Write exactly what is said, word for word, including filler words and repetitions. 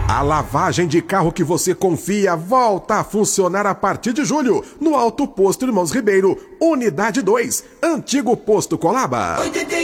A lavagem de carro que você confia volta a funcionar a partir de julho no Auto Posto Irmãos Ribeiro, Unidade dois, Antigo Posto Colaba. oitenta